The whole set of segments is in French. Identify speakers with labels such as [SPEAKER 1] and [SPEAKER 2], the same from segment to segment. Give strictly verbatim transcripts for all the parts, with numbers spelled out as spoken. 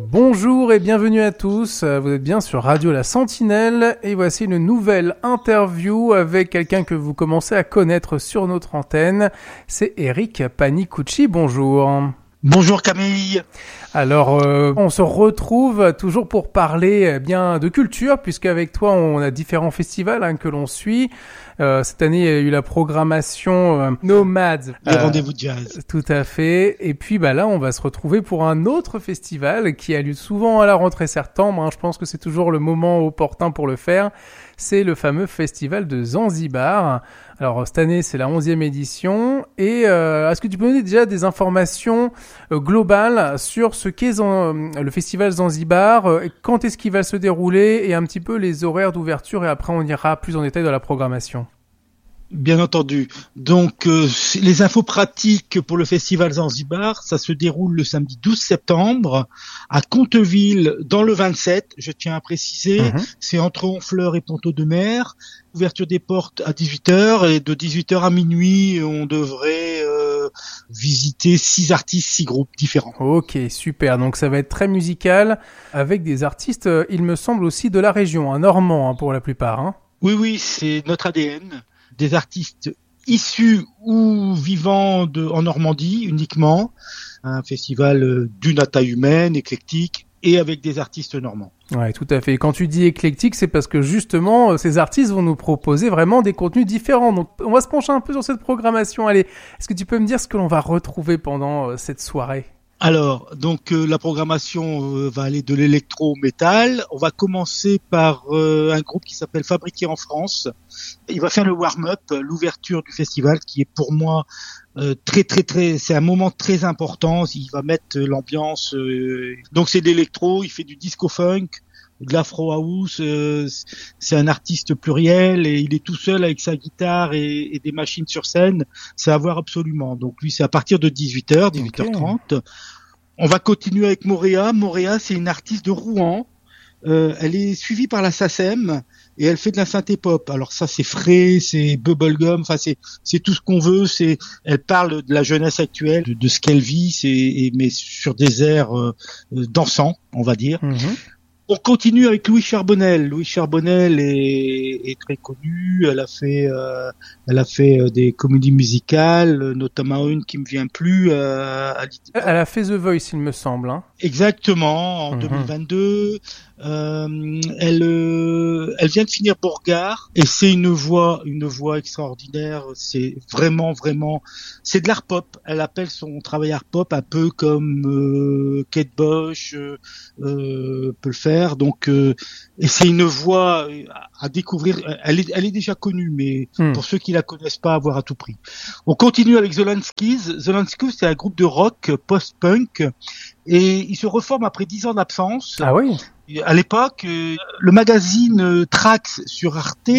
[SPEAKER 1] Bonjour et bienvenue à tous, vous êtes bien sur Radio La Sentinelle et voici une nouvelle interview avec quelqu'un que vous commencez à connaître sur notre antenne, c'est Eric Panicucci, bonjour.
[SPEAKER 2] Bonjour Camille.
[SPEAKER 1] Alors, euh, on se retrouve toujours pour parler eh bien de culture, puisqu'avec toi, on a différents festivals hein, que l'on suit. Euh, cette année, il y a eu la programmation euh, Nomads.
[SPEAKER 2] Les euh, rendez-vous de jazz.
[SPEAKER 1] Tout à fait. Et puis, bah là, on va se retrouver pour un autre festival qui a lieu souvent à la rentrée septembre. Hein. Je pense que c'est toujours le moment opportun pour le faire. C'est le fameux festival de Zanzibar. Alors, cette année, c'est la onzième édition. Et euh, est-ce que tu peux nous donner déjà des informations euh, globales sur ce qu'est Zan- le festival Zanzibar, euh, quand est-ce qu'il va se dérouler et un petit peu les horaires d'ouverture, et après on ira plus en détail dans la programmation.
[SPEAKER 2] Bien entendu. Donc, euh, les infos pratiques pour le festival Zanzibar, ça se déroule le samedi douze septembre à Conteville dans le vingt-sept, je tiens à préciser. Mm-hmm. C'est entre Honfleur et Ponto-de-Mer. Ouverture des portes à dix-huit heures et de dix-huit heures à minuit, on devrait euh, visiter six artistes, six groupes différents.
[SPEAKER 1] Ok, super. Donc, ça va être très musical avec des artistes, euh, il me semble aussi de la région, hein, normands hein, pour la plupart. Hein.
[SPEAKER 2] Oui, oui, c'est notre A D N. Des artistes issus ou vivant de, en Normandie uniquement, un festival d'une taille humaine, éclectique, et avec des artistes normands.
[SPEAKER 1] Ouais, tout à fait. Et quand tu dis éclectique, c'est parce que justement, ces artistes vont nous proposer vraiment des contenus différents. Donc, on va se pencher un peu sur cette programmation. Allez, est-ce que tu peux me dire ce que l'on va retrouver pendant euh, cette soirée ?
[SPEAKER 2] Alors, donc euh, la programmation euh, va aller de l'électro au métal. On va commencer par euh, un groupe qui s'appelle Fabriqué en France. Il va faire le warm-up, l'ouverture du festival, qui est pour moi euh, très très très, c'est un moment très important. Il va mettre l'ambiance. Euh, donc c'est de l'électro, il fait du disco funk, de l'afro house. Euh, c'est un artiste pluriel et il est tout seul avec sa guitare et, et des machines sur scène. C'est à voir absolument. Donc lui, c'est à partir de dix-huit heures, dix-huit heures trente. Okay. On va continuer avec Moréa. Moréa, c'est une artiste de Rouen. Euh, elle est suivie par la S A C E M et elle fait de la synthé-pop. Alors ça, c'est frais, c'est bubblegum, enfin c'est c'est tout ce qu'on veut. C'est, elle parle de la jeunesse actuelle, de, de ce qu'elle vit, c'est et, mais sur des airs euh, dansants, on va dire. Mm-hmm. On continue avec Louis Charbonnel. Louis Charbonnel est, est très connu. Elle a fait, euh, elle a fait euh, des comédies musicales, notamment une qui me vient plus. Euh, à
[SPEAKER 1] elle a fait The Voice, il me semble. Hein.
[SPEAKER 2] Exactement, en mm-hmm. deux mille vingt-deux. Euh, elle, euh, elle vient de finir Bourgard et c'est une voix, une voix extraordinaire. C'est vraiment, vraiment, c'est de l'art pop. Elle appelle son travail art pop un peu comme euh, Kate Bush euh, euh, peut le faire. Donc, euh, et c'est une voix à découvrir. Elle est, elle est déjà connue, mais mm. pour ceux qui la connaissent pas, à voir à tout prix. On continue avec The Lanskys. The Lanskys, c'est un groupe de rock post-punk et ils se reforment après dix ans d'absence.
[SPEAKER 1] Ah oui.
[SPEAKER 2] À l'époque, euh, le magazine euh, Trax sur Arte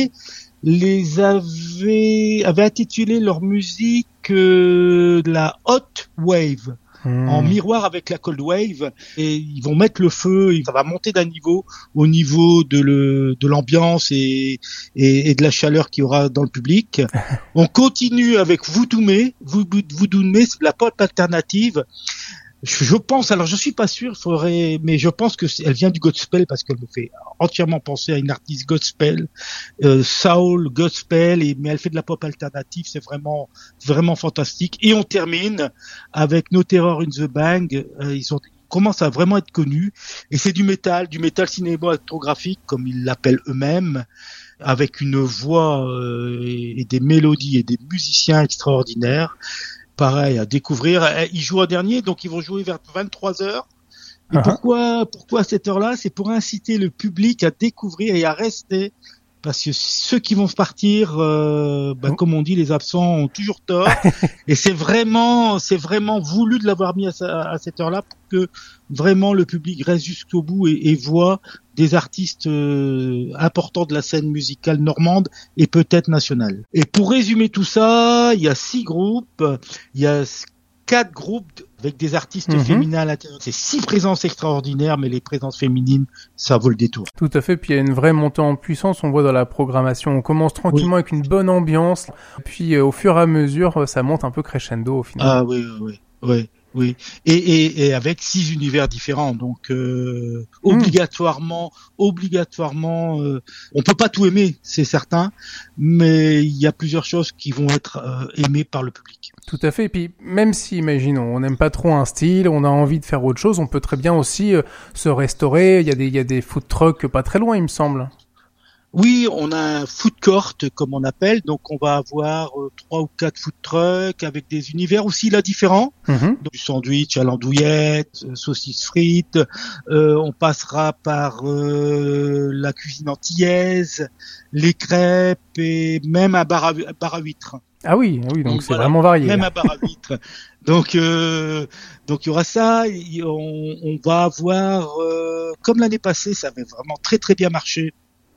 [SPEAKER 2] les avait, avait intitulé leur musique euh, la Hot Wave, mmh. en miroir avec la Cold Wave, et ils vont mettre le feu, ça va monter d'un niveau au niveau de, le, de l'ambiance et, et, et de la chaleur qu'il y aura dans le public. On continue avec Voudoumé, Voudoumé, c'est de la pop alternative. Je pense, alors je suis pas sûr, il faudrait, mais je pense que elle vient du gospel parce qu'elle me fait entièrement penser à une artiste gospel, euh, soul, gospel, et mais elle fait de la pop alternative, c'est vraiment vraiment fantastique. Et on termine avec No Terror in the Bang, euh, ils sont commencent à vraiment être connus et c'est du métal, du métal cinématographique comme ils l'appellent eux-mêmes, avec une voix euh, et des mélodies et des musiciens extraordinaires. Pareil, à découvrir. Ils jouent en dernier, donc ils vont jouer vers vingt-trois heures. Et uh-huh. pourquoi, pourquoi à cette heure-là? C'est pour inciter le public à découvrir et à rester. Parce que ceux qui vont partir, euh, bah, oh. comme on dit, les absents ont toujours tort. Et c'est vraiment, c'est vraiment voulu de l'avoir mis à, sa, à cette heure-là pour que vraiment le public reste jusqu'au bout et, et voit des artistes euh, importants de la scène musicale normande et peut-être nationale. Et pour résumer tout ça, il y a six groupes, il y a quatre groupes avec des artistes mmh. féminins à l'intérieur. C'est six présences extraordinaires, mais les présences féminines, ça vaut le détour.
[SPEAKER 1] Tout à fait, puis il y a une vraie montée en puissance, on voit dans la programmation. On commence tranquillement oui. avec une bonne ambiance, puis euh, au fur et à mesure, ça monte un peu crescendo au final.
[SPEAKER 2] Ah oui, oui, oui. Oui, et, et, et avec six univers différents, donc euh, mmh. obligatoirement, obligatoirement, euh, on peut pas tout aimer, c'est certain, mais il y a plusieurs choses qui vont être euh, aimées par le public.
[SPEAKER 1] Tout à fait, et puis même si, imaginons, on n'aime pas trop un style, on a envie de faire autre chose, on peut très bien aussi euh, se restaurer, il y a des, il y a des food trucks pas très loin, il me semble.
[SPEAKER 2] Oui, on a un food court, comme on appelle, donc on va avoir euh, trois ou quatre food trucks avec des univers aussi là différents, mm-hmm. donc, du sandwich à l'andouillette, euh, saucisses frites, euh, on passera par euh, la cuisine antillaise, les crêpes et même un bar à, un bar à huîtres.
[SPEAKER 1] Ah oui, oui, donc, donc c'est voilà, vraiment varié.
[SPEAKER 2] Même un bar à huîtres. donc, euh, donc il y aura ça. On, on va avoir, euh, comme l'année passée, ça avait vraiment très très bien marché.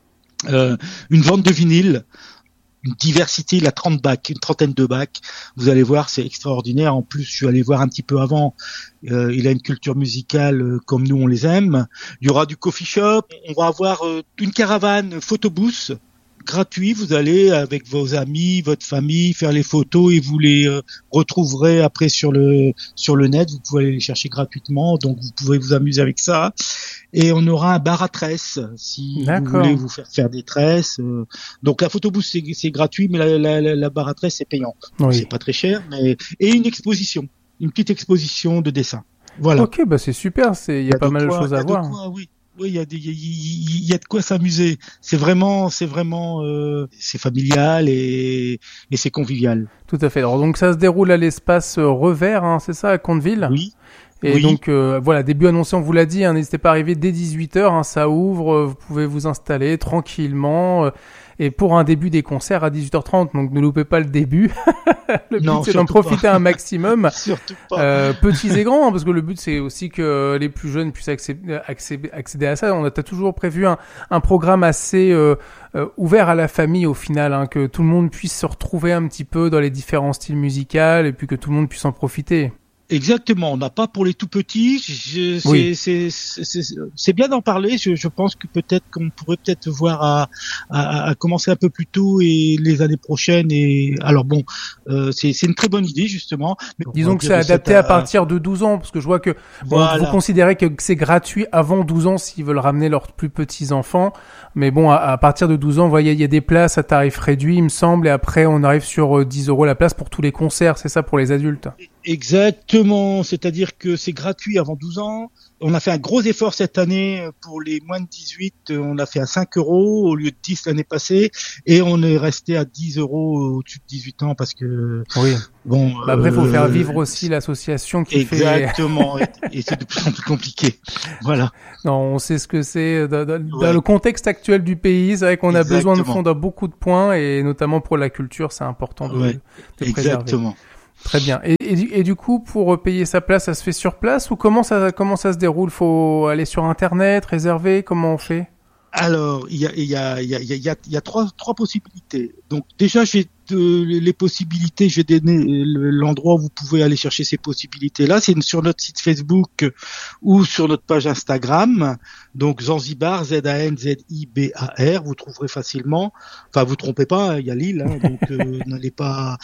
[SPEAKER 2] Euh, une vente de vinyle, une diversité, il a trente bacs, une trentaine de bacs. Vous allez voir, c'est extraordinaire. En plus, je suis allé voir un petit peu avant. Euh, il a une culture musicale euh, comme nous on les aime. Il y aura du coffee shop. On va avoir euh, une caravane photobooth gratuit. Vous allez avec vos amis, votre famille faire les photos et vous les euh, retrouverez après sur le sur le net. Vous pouvez aller les chercher gratuitement. Donc vous pouvez vous amuser avec ça. Et on aura un bar à tresses si D'accord. vous voulez vous faire faire des tresses. Euh, donc la photobooth c'est, c'est gratuit, mais la, la, la, la bar à tresses c'est payant. Oui. C'est pas très cher, mais et une exposition, une petite exposition de dessin. Voilà.
[SPEAKER 1] Ok, bah c'est super. C'est il y a, y a pas mal de choses à voir.
[SPEAKER 2] Quoi, oui. Oui, il y a des, il y, y a de quoi s'amuser. C'est vraiment, c'est vraiment, euh, c'est familial et, et c'est convivial.
[SPEAKER 1] Tout à fait. Alors donc ça se déroule à l'espace Revers, hein, c'est ça, à Conteville.
[SPEAKER 2] Oui.
[SPEAKER 1] Et
[SPEAKER 2] oui.
[SPEAKER 1] donc euh, voilà, début annoncé, on vous l'a dit, hein, n'hésitez pas à arriver dès dix-huit heures, hein, ça ouvre, euh, vous pouvez vous installer tranquillement. Euh, et pour un début des concerts à dix-huit heures trente, donc ne loupez pas le début. le but non, c'est d'en profiter pas. un maximum.
[SPEAKER 2] Surtout pas.
[SPEAKER 1] Euh, petits et grands, hein, parce que le but c'est aussi que les plus jeunes puissent accéder, accéder, accéder à ça. On a t'as toujours prévu un, un programme assez euh, euh, ouvert à la famille au final, hein, que tout le monde puisse se retrouver un petit peu dans les différents styles musicaux et puis que tout le monde puisse en profiter.
[SPEAKER 2] Exactement, on n'a pas pour les tout petits. Je, c'est, oui. c'est, c'est, c'est, c'est bien d'en parler. Je, je pense que peut-être qu'on pourrait peut-être voir à, à, à commencer un peu plus tôt et les années prochaines. Et alors bon, euh, c'est, c'est une très bonne idée justement.
[SPEAKER 1] Mais disons que c'est adapté à... à partir de douze ans, parce que je vois que voilà. bon, vous considérez que c'est gratuit avant douze ans s'ils veulent ramener leurs plus petits enfants. Mais bon, à, à partir de douze ans, vous voyez, il y a des places à tarif réduit, il me semble, et après on arrive sur dix euros la place pour tous les concerts. C'est ça pour les adultes.
[SPEAKER 2] Exactement, c'est-à-dire que c'est gratuit avant douze ans. On a fait un gros effort cette année pour les moins de dix-huit, on a fait à cinq euros au lieu de dix l'année passée, et on est resté à dix euros au-dessus de dix-huit ans parce que
[SPEAKER 1] oui.
[SPEAKER 2] bon.
[SPEAKER 1] Bah après, il faut euh, faire vivre aussi l'association qui
[SPEAKER 2] exactement,
[SPEAKER 1] fait.
[SPEAKER 2] Exactement, et, et c'est de plus en plus compliqué. Voilà.
[SPEAKER 1] Non, on sait ce que c'est dans, dans, ouais. dans le contexte actuel du pays. C'est vrai qu'on exactement. a besoin de fonds dans beaucoup de points, et notamment pour la culture, c'est important de,
[SPEAKER 2] ouais.
[SPEAKER 1] de
[SPEAKER 2] exactement.
[SPEAKER 1] préserver. Exactement. Très bien. Et, et, et du coup, pour payer sa place, ça se fait sur place ou comment ça comment ça se déroule? Faut aller sur Internet, réserver? Comment on fait?
[SPEAKER 2] Alors, il y a il y a il y a il y a il y a trois trois possibilités. Donc déjà, j'ai de, les possibilités, je vais donner l'endroit où vous pouvez aller chercher ces possibilités-là. C'est sur notre site Facebook ou sur notre page Instagram. Donc Zanzibar, Z A N Z I B A R, vous trouverez facilement. Enfin, vous trompez pas, il y a l'île, hein, donc euh, n'allez pas.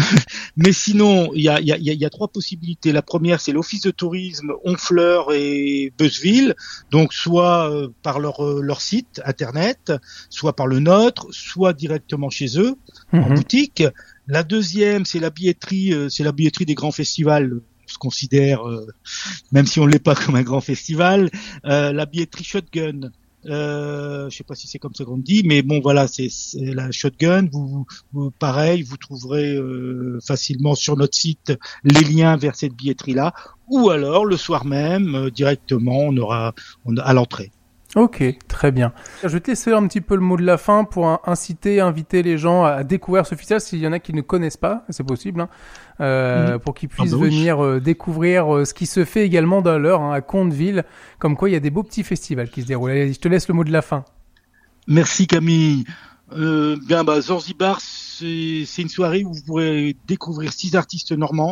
[SPEAKER 2] Mais sinon, il y a il y a il y a trois possibilités. La première, c'est l'Office de tourisme Honfleur et Beuzeville. Donc soit euh, par leur euh, leur site internet, soit par le nôtre, soit directement chez eux. Mm-hmm. En boutique. La deuxième, c'est la billetterie, euh, c'est la billetterie des grands festivals. On se considère, euh, même si on l'est pas comme un grand festival, euh, la billetterie Shotgun. Euh, je sais pas si c'est comme ça qu'on dit, mais bon voilà, c'est, c'est la Shotgun. Vous, vous, pareil, vous trouverez euh, facilement sur notre site les liens vers cette billetterie-là, ou alors le soir même euh, directement, on aura, on a, à l'entrée.
[SPEAKER 1] Ok, très bien. Je vais te laisser un petit peu le mot de la fin pour inciter, inviter les gens à découvrir ce festival s'il y en a qui ne connaissent pas, c'est possible, hein, euh, mmh. pour qu'ils puissent ah bah oui. venir euh, découvrir euh, ce qui se fait également dans l'heure hein, à Conteville, comme quoi il y a des beaux petits festivals qui se déroulent. Allez, je te laisse le mot de la fin.
[SPEAKER 2] Merci Camille. Euh, bien bah Zanzibar, c'est, c'est une soirée où vous pourrez découvrir six artistes normands.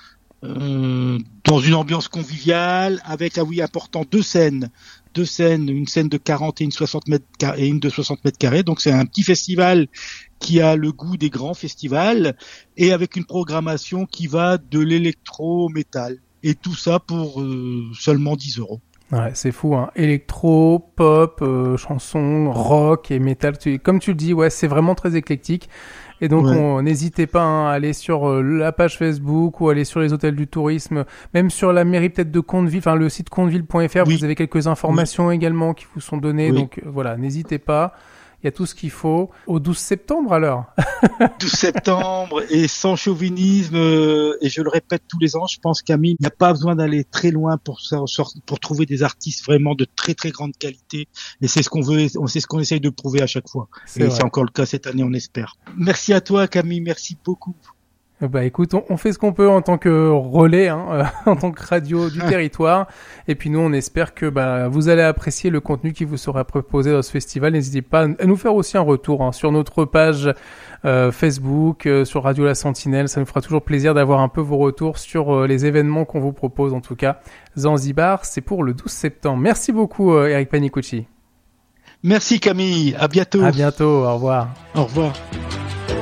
[SPEAKER 2] Euh, dans une ambiance conviviale, avec, ah oui, important, deux scènes, deux scènes, une scène de quarante et une soixante mètres et une de soixante mètres carrés. Donc c'est un petit festival qui a le goût des grands festivals et avec une programmation qui va de l'électro au métal. et tout ça pour euh, seulement dix euros.
[SPEAKER 1] Ouais, c'est fou, hein. Électro, pop, euh, chansons, rock et métal. Tu, comme tu le dis, ouais, c'est vraiment très éclectique. Et donc,
[SPEAKER 2] Ouais.
[SPEAKER 1] on, n'hésitez pas hein, à aller sur euh, la page Facebook ou aller sur les hôtels du tourisme, même sur la mairie peut-être de Conteville, enfin le site conteville point f r.
[SPEAKER 2] Oui.
[SPEAKER 1] Vous avez quelques informations oui. également qui vous sont données.
[SPEAKER 2] Oui.
[SPEAKER 1] Donc euh, voilà, n'hésitez pas. Il y a tout ce qu'il faut. Au douze septembre alors.
[SPEAKER 2] douze septembre et sans chauvinisme euh, et je le répète tous les ans, je pense Camille, il n'y a pas besoin d'aller très loin pour ça, pour trouver des artistes vraiment de très très grande qualité et c'est ce qu'on veut, on sait ce qu'on essaye de prouver à chaque fois. C'est et vrai. C'est encore le cas cette année, on espère. Merci à toi Camille, merci beaucoup.
[SPEAKER 1] Bah écoute, on, on fait ce qu'on peut en tant que relais, hein, euh, en tant que radio du territoire. Et puis nous, on espère que bah, vous allez apprécier le contenu qui vous sera proposé dans ce festival. N'hésitez pas à nous faire aussi un retour hein, sur notre page euh, Facebook, euh, sur Radio La Sentinelle. Ça nous fera toujours plaisir d'avoir un peu vos retours sur euh, les événements qu'on vous propose. En tout cas, Zanzibar, c'est pour le douze septembre. Merci beaucoup, euh, Eric Panicucci.
[SPEAKER 2] Merci Camille, à bientôt.
[SPEAKER 1] À bientôt, au revoir.
[SPEAKER 2] Au revoir.